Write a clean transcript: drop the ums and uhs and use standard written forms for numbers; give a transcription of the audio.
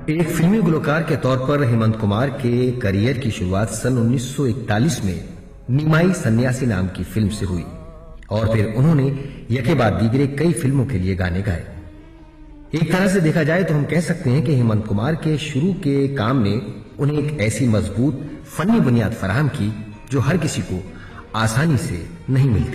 एक फिल्मी गुलकार के तौर पर हेमंत कुमार के करियर की शुरुआत सन 1941 में निमाई सन्यासी नाम की फिल्म से हुई और फिर उन्होंने यके बाद दीगरे कई फिल्मों के लिए गाने गाए। एक तरह से देखा जाए तो हम कह सकते हैं कि हेमंत कुमार के शुरू के काम ने उन्हें एक ऐसी मजबूत फनी बुनियाद फराहम की जो हर किसी को आसानी से नहीं मिलती।